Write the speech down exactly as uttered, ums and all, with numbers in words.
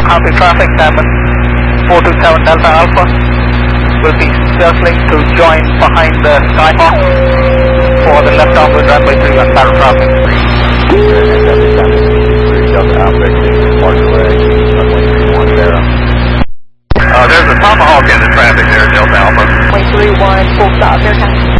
copy traffic, Diamond four two seven Delta Alpha will be circling to join behind the Skyhawk for the left downwind runway three one battle traffic. Delta Alpha, departure way, runway three one zero. Uh, there's a Tomahawk in the traffic there, Delta Alpha. Runway three one, full stop, air taxi.